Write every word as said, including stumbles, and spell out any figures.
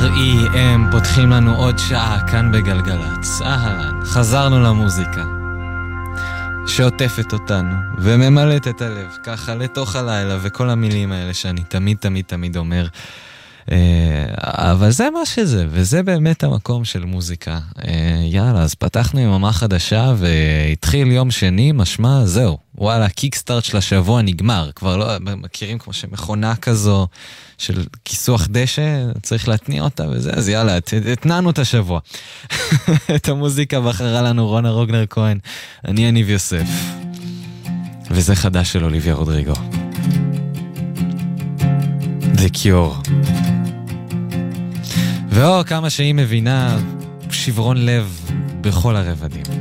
אי אם פותחים לנו עוד שעה כאן בגלגלץ. אהלן, חזרנו למוזיקה שעוטפת אותנו וממלאת את הלב ככה לתוך הלילה, וכל המילים האלה שאני תמיד תמיד תמיד אומר, אבל זה מה שזה, וזה באמת המקום של מוזיקה. יאללה, אז פתחנו עם יממה חדשה והתחיל יום שני, משמע זהו, וואלה, קיקסטארט של השבוע נגמר. כבר לא מכירים כמו שמכונה כזו של כיסוח דשא, צריך להתניע אותה וזה, אז יאללה, התנענו את השבוע. את המוזיקה בחרה לנו רונה רוגנר כהן, אני אניב יוסף, וזה חדש של אוליביה רודריגו, The Cure. ואו, כמה שהיא מבינה שברון לב בכל הרבדים.